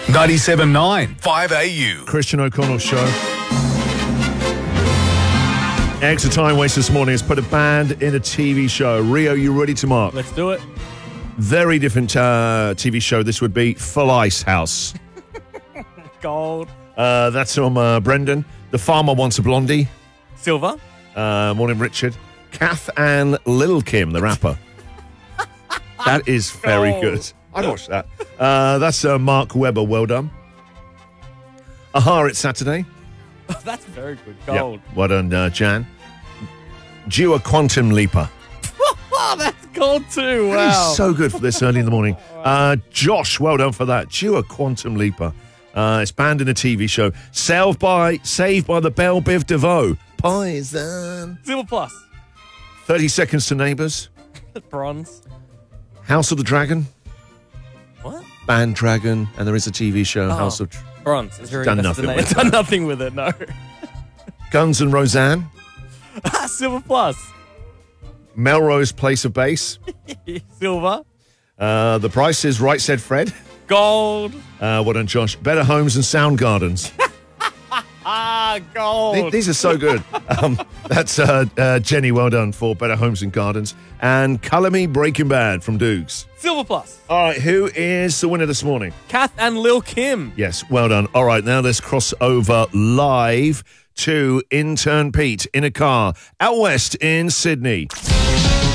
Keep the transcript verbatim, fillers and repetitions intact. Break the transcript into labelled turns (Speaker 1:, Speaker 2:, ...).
Speaker 1: ninety-seven point nine, five A U.
Speaker 2: Christian O'Connell Show. Extra time waste this morning is put a band in a T V show. Rio, you ready to mark?
Speaker 3: Let's do it.
Speaker 2: Very different uh, T V show this would be. Full Ice House.
Speaker 3: Gold.
Speaker 2: Uh, that's from uh, Brendan. The Farmer Wants a Blondie.
Speaker 3: Silver.
Speaker 2: Uh, morning, Richard. Kath and Lil Kim, the rapper. That is very
Speaker 3: Gold.
Speaker 2: good. I'd watch that. Uh, that's uh, Mark Webber. Well done. Aha, it's Saturday.
Speaker 3: That's very good. Gold.
Speaker 2: Yep. Well done, uh, Jan. Due a Quantum Leaper.
Speaker 3: Oh, that's gold too.
Speaker 2: That
Speaker 3: Wow.
Speaker 2: is so good for this early in the morning. Uh, Josh, well done for that. Due a Quantum Leaper. Uh, it's banned in a T V show. Saved by, saved by the Belle Biv DeVoe. Poison.
Speaker 3: Silver plus.
Speaker 2: thirty seconds to Neighbours.
Speaker 3: Bronze.
Speaker 2: House of the Dragon.
Speaker 3: What?
Speaker 2: Band Dragon. And there is a T V show,
Speaker 3: Oh.
Speaker 2: House of...
Speaker 3: Bronze. It's
Speaker 2: Done nothing with
Speaker 3: It's
Speaker 2: that.
Speaker 3: done nothing with it, no.
Speaker 2: Guns and Roseanne.
Speaker 3: Silver plus.
Speaker 2: Melrose Place of Base.
Speaker 3: Silver.
Speaker 2: Uh, the Price is Right Said Fred.
Speaker 3: Gold.
Speaker 2: Uh, well done, Josh. Better Homes and Sound Gardens.
Speaker 3: Ah, gold.
Speaker 2: Th- These are so good. Um, that's uh, uh, Jenny, well done for Better Homes and Gardens. And Colour Me Breaking Bad from Dukes.
Speaker 3: Silver plus.
Speaker 2: All right, who is the winner this morning?
Speaker 3: Kath and Lil Kim.
Speaker 2: Yes, well done. All right, now let's cross over live to intern Pete in a car out west in Sydney.